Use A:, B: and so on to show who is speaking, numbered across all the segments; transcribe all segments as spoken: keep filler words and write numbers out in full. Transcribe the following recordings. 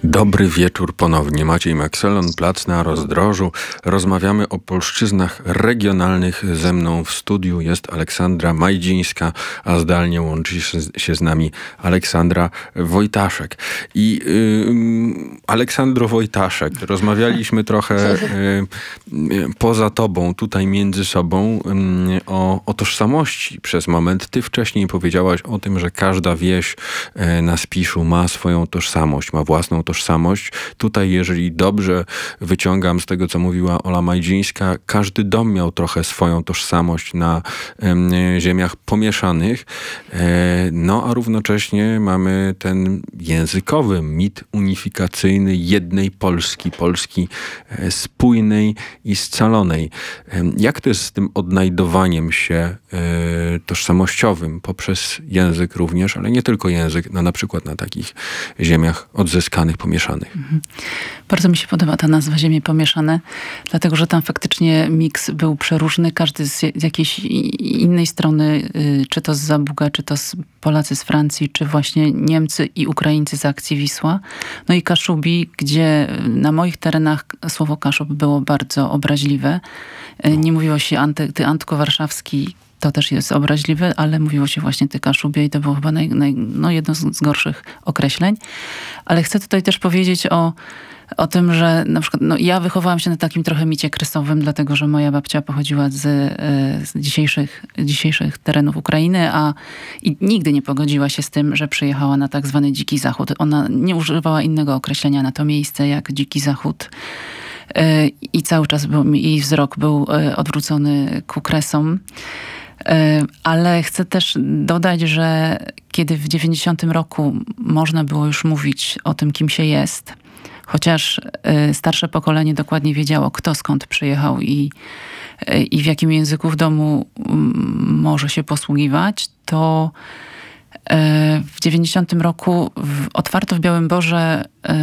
A: Dobry wieczór ponownie. Maciej Makselon, Plac na Rozdrożu. Rozmawiamy o polszczyznach regionalnych. Ze mną w studiu jest Aleksandra Majdzińska, a zdalnie łączy się, się z nami Aleksandra Wojtaszek. I yy, Aleksandro Wojtaszek, rozmawialiśmy trochę yy, poza tobą, tutaj między sobą, yy, o, o tożsamości przez moment. Ty wcześniej powiedziałaś o tym, że każda wieś yy, na Spiszu ma swoją tożsamość, ma własną tożsamość. Tutaj, jeżeli dobrze wyciągam z tego, co mówiła Ola Majdzińska, każdy dom miał trochę swoją tożsamość na e, ziemiach pomieszanych. E, no, a równocześnie mamy ten językowy mit unifikacyjny jednej Polski, Polski e, spójnej i scalonej. E, jak to jest z tym odnajdowaniem się e, tożsamościowym poprzez język również, ale nie tylko język, no, na przykład na takich ziemiach odzyskanych, pomieszanych. Mhm.
B: Bardzo mi się podoba ta nazwa Ziemie Pomieszane, dlatego, że tam faktycznie miks był przeróżny, każdy z, z jakiejś innej strony, czy to z Zabuga, czy to z Polacy z Francji, czy właśnie Niemcy i Ukraińcy z akcji Wisła. No i Kaszubi, gdzie na moich terenach słowo Kaszub było bardzo obraźliwe. Nie mówiło się anty, ty Antko Warszawski, to też jest obraźliwe, ale mówiło się właśnie ty Kaszubie i to było chyba naj, naj, no jedno z, z gorszych określeń. Ale chcę tutaj też powiedzieć o, o tym, że na przykład no, ja wychowałam się na takim trochę micie krysowym, dlatego że moja babcia pochodziła z, z dzisiejszych, dzisiejszych terenów Ukrainy, a i nigdy nie pogodziła się z tym, że przyjechała na tak zwany Dziki Zachód. Ona nie używała innego określenia na to miejsce jak Dziki Zachód. I cały czas był, jej wzrok był odwrócony ku Kresom. Ale chcę też dodać, że kiedy w dziewięćdziesiątym roku można było już mówić o tym, kim się jest, chociaż starsze pokolenie dokładnie wiedziało, kto skąd przyjechał i, i w jakim języku w domu może się posługiwać, to w dziewięćdziesiątym roku w, otwarto w Białymborze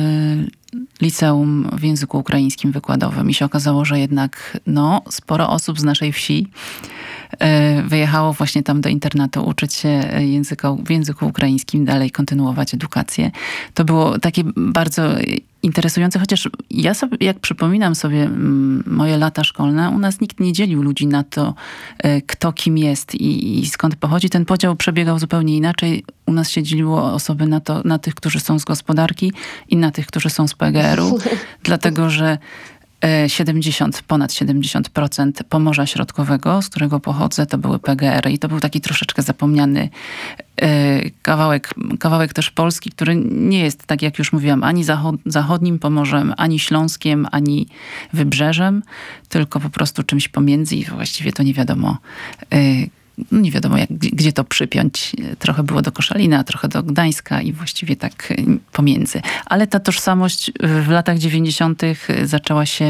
B: liceum w języku ukraińskim wykładowym i się okazało, że jednak no, sporo osób z naszej wsi wyjechało właśnie tam do internatu uczyć się języka, w języku ukraińskim, dalej kontynuować edukację. To było takie bardzo interesujące, chociaż ja sobie, jak przypominam sobie moje lata szkolne, u nas nikt nie dzielił ludzi na to, kto kim jest i, i skąd pochodzi. Ten podział przebiegał zupełnie inaczej. U nas się dzieliło osoby na, to, na tych, którzy są z gospodarki i na tych, którzy są z P G R u, dlatego że siedemdziesiąt, ponad siedemdziesiąt procent Pomorza Środkowego, z którego pochodzę, to były P G R y i to był taki troszeczkę zapomniany kawałek, kawałek też Polski, który nie jest, tak jak już mówiłam, ani zachod, zachodnim Pomorzem, ani Śląskiem, ani Wybrzeżem, tylko po prostu czymś pomiędzy i właściwie to nie wiadomo, no nie wiadomo jak, gdzie to przypiąć. Trochę było do Koszalina, trochę do Gdańska i właściwie tak pomiędzy. Ale ta tożsamość w latach dziewięćdziesiątych zaczęła się,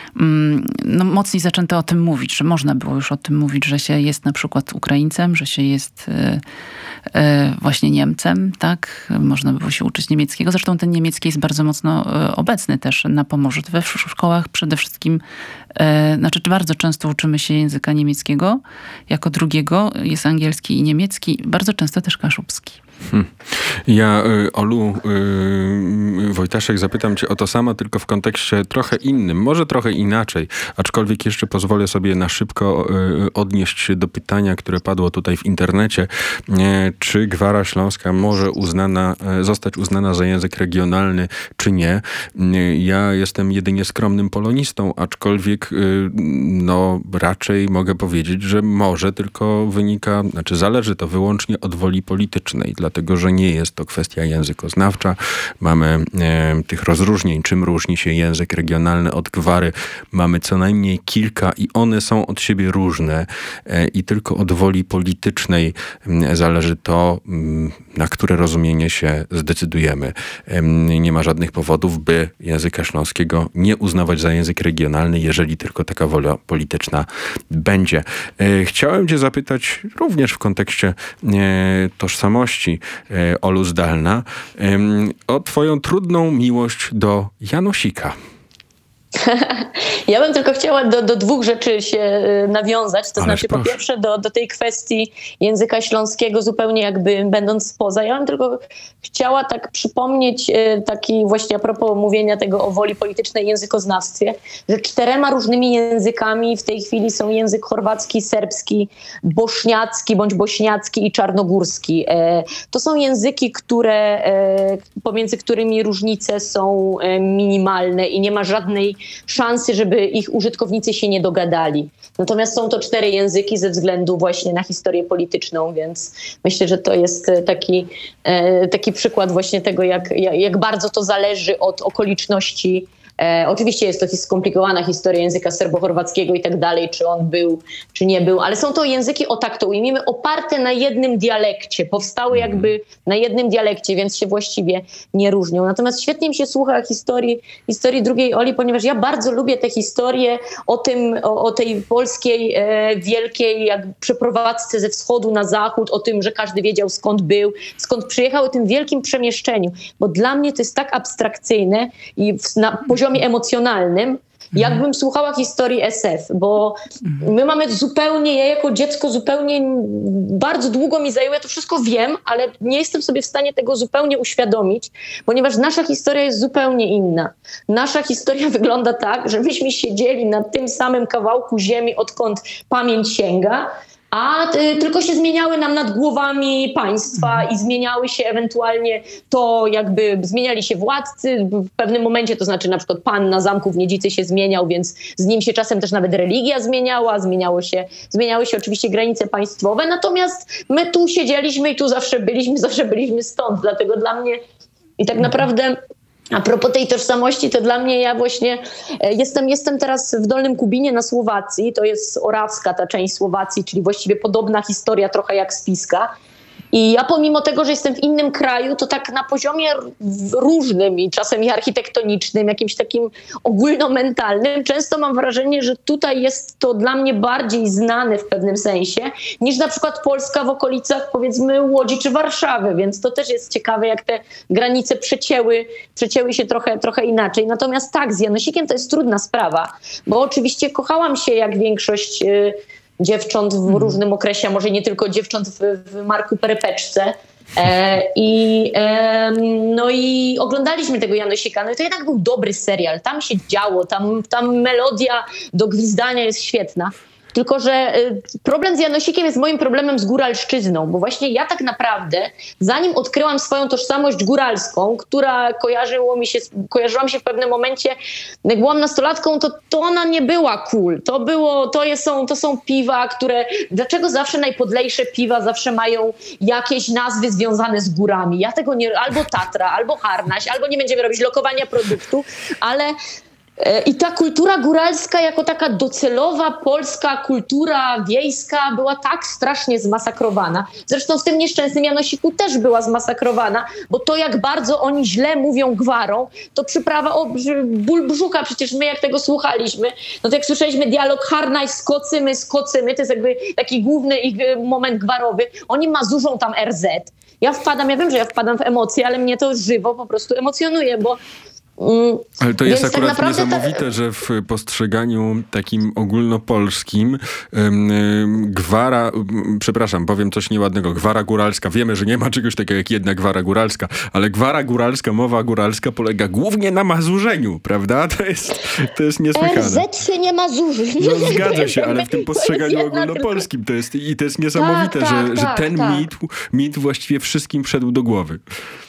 B: no mocniej zaczęto o tym mówić, że można było już o tym mówić, że się jest na przykład Ukraińcem, że się jest właśnie Niemcem, tak? Można było się uczyć niemieckiego. Zresztą ten niemiecki jest bardzo mocno obecny też na Pomorzu. We szkołach przede wszystkim, znaczy bardzo często uczymy się języka niemieckiego jako drugiego. Jest angielski i niemiecki. Bardzo często też kaszubski.
A: Hmm. Ja, Olu yy, Wojtaszek, zapytam cię o to samo, tylko w kontekście trochę innym, może trochę inaczej, aczkolwiek jeszcze pozwolę sobie na szybko yy, odnieść się do pytania, które padło tutaj w internecie. Yy, czy Gwara Śląska może uznana, yy, zostać uznana za język regionalny, czy nie? Yy, ja jestem jedynie skromnym polonistą, aczkolwiek yy, no raczej mogę powiedzieć, że może, tylko wynika, znaczy zależy to wyłącznie od woli politycznej, dlatego że nie jest to kwestia językoznawcza. Mamy e, tych rozróżnień, czym różni się język regionalny od gwary. Mamy co najmniej kilka i one są od siebie różne e, i tylko od woli politycznej e, zależy to, m, na które rozumienie się zdecydujemy. E, nie ma żadnych powodów, by języka śląskiego nie uznawać za język regionalny, jeżeli tylko taka wola polityczna będzie. E, chciałem cię zapytać również w kontekście e, tożsamości, Olu Zdalna, o twoją trudną miłość do Janosika.
C: Ja bym tylko chciała do, do dwóch rzeczy się nawiązać. To
A: Ależ
C: znaczy
A: proszę.
C: po pierwsze do, do tej kwestii języka śląskiego, zupełnie jakby będąc spoza. Ja bym tylko chciała tak przypomnieć taki właśnie a propos mówienia tego o woli politycznej językoznawstwie, że czterema różnymi językami w tej chwili są język chorwacki, serbski, bośniacki bądź bośniacki i czarnogórski. To są języki, które, pomiędzy którymi różnice są minimalne i nie ma żadnej szansy, żeby ich użytkownicy się nie dogadali. Natomiast są to cztery języki ze względu właśnie na historię polityczną, więc myślę, że to jest taki, taki przykład właśnie tego, jak, jak bardzo to zależy od okoliczności. E, oczywiście jest to skomplikowana historia języka serbo-chorwackiego i tak dalej, czy on był, czy nie był, ale są to języki, o tak to ujmijmy, oparte na jednym dialekcie, powstały jakby na jednym dialekcie, więc się właściwie nie różnią. Natomiast świetnie mi się słucha historii, historii drugiej Oli, ponieważ ja bardzo lubię te historie o tym, o, o tej polskiej e, wielkiej jak przeprowadzce ze wschodu na zachód, o tym, że każdy wiedział skąd był, skąd przyjechał, o tym wielkim przemieszczeniu, bo dla mnie to jest tak abstrakcyjne i w, na poziomie emocjonalnym, jakbym słuchała historii S F, bo my mamy zupełnie, ja jako dziecko zupełnie, bardzo długo mi zajęło, ja to wszystko wiem, ale nie jestem sobie w stanie tego zupełnie uświadomić, ponieważ nasza historia jest zupełnie inna. Nasza historia wygląda tak, że myśmy siedzieli na tym samym kawałku ziemi, odkąd pamięć sięga, a y, tylko się zmieniały nam nad głowami państwa i zmieniały się ewentualnie to, jakby zmieniali się władcy w pewnym momencie, to znaczy na przykład pan na zamku w Niedzicy się zmieniał, więc z nim się czasem też nawet religia zmieniała, zmieniało się, zmieniały się oczywiście granice państwowe, natomiast my tu siedzieliśmy i tu zawsze byliśmy, zawsze byliśmy stąd, dlatego dla mnie i tak naprawdę a propos tej tożsamości, to dla mnie ja właśnie jestem, jestem teraz w Dolnym Kubinie na Słowacji, to jest Orawska ta część Słowacji, czyli właściwie podobna historia trochę jak Spiska. I ja pomimo tego, że jestem w innym kraju, to tak na poziomie różnym i czasem i architektonicznym, jakimś takim ogólnomentalnym, często mam wrażenie, że tutaj jest to dla mnie bardziej znane w pewnym sensie, niż na przykład Polska w okolicach powiedzmy Łodzi czy Warszawy, więc to też jest ciekawe, jak te granice przecięły, przecięły się trochę, trochę inaczej. Natomiast tak, z Janosikiem to jest trudna sprawa, bo oczywiście kochałam się jak większość yy, dziewcząt w różnym okresie, a może nie tylko dziewcząt w, w Marku Perepeczce. E, i, e, no i oglądaliśmy tego Janosika. No i to jednak był dobry serial. Tam się działo, tam, tam melodia do gwizdania jest świetna. Tylko że problem z Janosikiem jest moim problemem z góralszczyzną, bo właśnie ja tak naprawdę, zanim odkryłam swoją tożsamość góralską, która kojarzyło mi się, kojarzyła mi się w pewnym momencie, jak byłam nastolatką, to, to ona nie była cool. To było, to jest, są, to są piwa, które, dlaczego zawsze najpodlejsze piwa zawsze mają jakieś nazwy związane z górami? Ja tego nie, albo Tatra, albo Harnaś, albo nie będziemy robić lokowania produktu, ale i ta kultura góralska jako taka docelowa polska kultura wiejska była tak strasznie zmasakrowana. Zresztą w tym nieszczęsnym Janosiku też była zmasakrowana, bo to jak bardzo oni źle mówią gwarą, to przyprawa o ból brzucha, przecież my jak tego słuchaliśmy, no to jak słyszeliśmy dialog Harnaj skocymy, skocymy, to jest jakby taki główny ich moment gwarowy, oni mazurzą tam R Z. Ja wpadam, ja wiem, że ja wpadam w emocje, ale mnie to żywo po prostu emocjonuje, bo
A: ale to jest
C: Więc
A: akurat
C: tak
A: niesamowite,
C: ta...
A: że w postrzeganiu takim ogólnopolskim ym, ym, gwara, ym, przepraszam, powiem coś nieładnego, gwara góralska, wiemy, że nie ma czegoś takiego jak jedna gwara góralska, ale gwara góralska, mowa góralska polega głównie na mazurzeniu, prawda? To jest, to jest niesłychane.
C: R Z się nie mazurzy.
A: No zgadza się, ale w tym postrzeganiu ogólnopolskim to jest, i to jest niesamowite,
C: tak,
A: że,
C: tak,
A: że
C: tak,
A: ten
C: tak.
A: mit, mit właściwie wszystkim wszedł do głowy.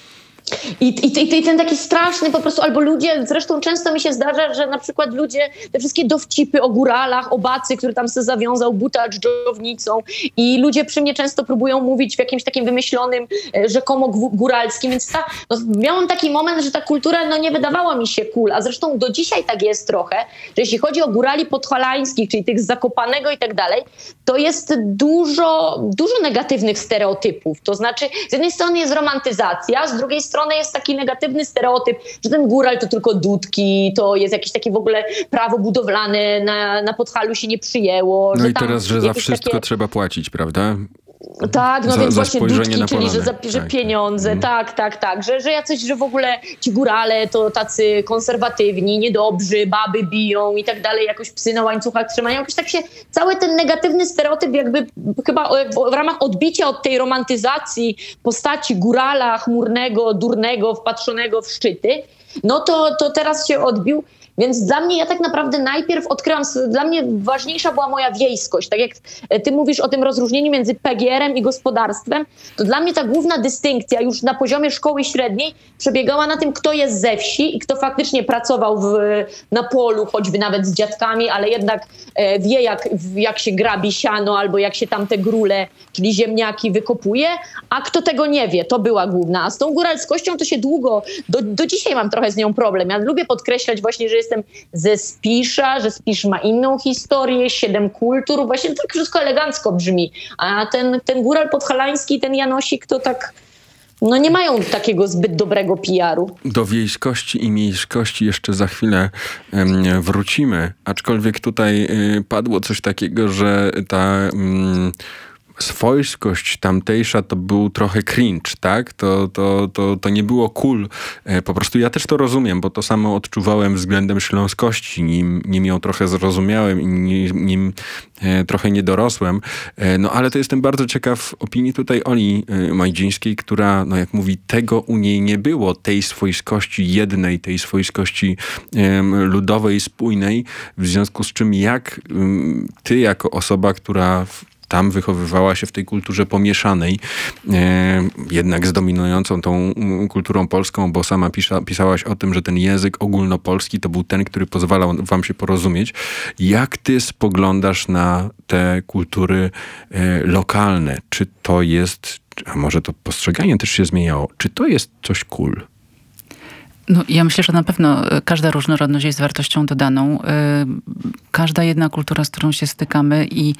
C: I, i, I ten taki straszny po prostu, albo ludzie, zresztą często mi się zdarza, że na przykład ludzie, te wszystkie dowcipy o góralach, o Bacy, który tam sobie zawiązał buta dżdżownicą i ludzie przy mnie często próbują mówić w jakimś takim wymyślonym, rzekomo góralskim, więc ta, no, miałam taki moment, że ta kultura no, nie wydawała mi się cool, a zresztą do dzisiaj tak jest trochę, że jeśli chodzi o górali podhalańskich, czyli tych z Zakopanego i tak dalej, to jest dużo, dużo negatywnych stereotypów, to znaczy z jednej strony jest romantyzacja, z drugiej strony jest taki negatywny stereotyp, że ten góral to tylko dudki, to jest jakieś takie w ogóle prawo budowlane, na, na Podhalu się nie przyjęło.
A: No
C: że
A: i
C: tam
A: teraz, że za
C: jakieś
A: wszystko
C: takie...
A: trzeba płacić, prawda?
C: Tak, no
A: Za-
C: więc
A: za
C: właśnie
A: spojrzenie
C: dudki,
A: na
C: czyli że,
A: Polonę.
C: za, że
A: Tak.
C: pieniądze,
A: Mhm.
C: tak, tak, tak, że, że jacyś, że w ogóle ci górale to tacy konserwatywni, niedobrzy, baby biją i tak dalej, jakoś psy na łańcuchach trzymają, jakoś tak się, cały ten negatywny stereotyp jakby chyba w, w ramach odbicia od tej romantyzacji postaci górala chmurnego, durnego, wpatrzonego w szczyty, no to, to teraz się odbił. Więc dla mnie, ja tak naprawdę najpierw odkryłam, dla mnie ważniejsza była moja wiejskość. Tak jak ty mówisz o tym rozróżnieniu między P G R em i gospodarstwem, to dla mnie ta główna dystynkcja już na poziomie szkoły średniej przebiegała na tym, kto jest ze wsi i kto faktycznie pracował w, na polu, choćby nawet z dziadkami, ale jednak e, wie, jak, jak się grabi siano albo jak się tam te grule, czyli ziemniaki wykopuje, a kto tego nie wie, to była główna. A z tą góralskością to się długo, do, do dzisiaj mam trochę z nią problem. Ja lubię podkreślać właśnie, że jestem ze Spisza, że Spisz ma inną historię, siedem kultur, właśnie to wszystko elegancko brzmi. A ten, ten góral podhalański, ten Janosik, to tak, no nie mają takiego zbyt dobrego P R u.
A: Do wiejskości i miejskości jeszcze za chwilę em, wrócimy, aczkolwiek tutaj y, padło coś takiego, że ta mm, swojskość tamtejsza to był trochę cringe, tak? To, to, to, to nie było cool. E, po prostu ja też to rozumiem, bo to samo odczuwałem względem śląskości, nim, nim ją trochę zrozumiałem i nim, nim e, trochę nie dorosłem. E, no ale to jestem bardzo ciekaw opinii tutaj Oli e, Majdzińskiej, która, no jak mówi, tego u niej nie było, tej swojskości jednej, tej swojskości e, ludowej, spójnej, w związku z czym jak m, ty jako osoba, która w, tam wychowywała się w tej kulturze pomieszanej, e, jednak z dominującą tą mm, kulturą polską, bo sama pisza, pisałaś o tym, że ten język ogólnopolski to był ten, który pozwalał wam się porozumieć. Jak ty spoglądasz na te kultury e, lokalne? Czy to jest, a może to postrzeganie też się zmieniało, czy to jest coś cool?
B: No, ja myślę, że na pewno y, każda różnorodność jest wartością dodaną. Y, Każda jedna kultura, z którą się stykamy i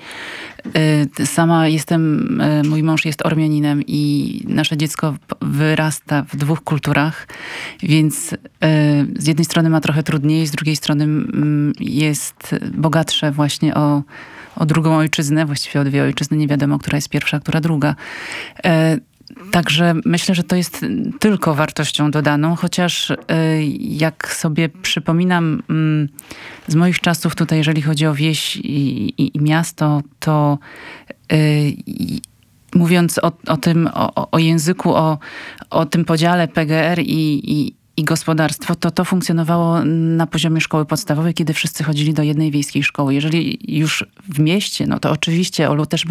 B: y, sama jestem, y, mój mąż jest Ormianinem i nasze dziecko p- wyrasta w dwóch kulturach, więc y, z jednej strony ma trochę trudniej, z drugiej strony mm, jest bogatsze właśnie o, o drugą ojczyznę, właściwie o dwie ojczyzny, nie wiadomo, która jest pierwsza, która druga. Y, Także myślę, że to jest tylko wartością dodaną, chociaż y, jak sobie przypominam mm, z moich czasów tutaj, jeżeli chodzi o wieś i, i, i miasto, to y, i, mówiąc o, o tym, o, o języku, o, o tym podziale P G R i, i, i gospodarstwo, to to funkcjonowało na poziomie szkoły podstawowej, kiedy wszyscy chodzili do jednej wiejskiej szkoły. Jeżeli już w mieście, no to oczywiście Olu też był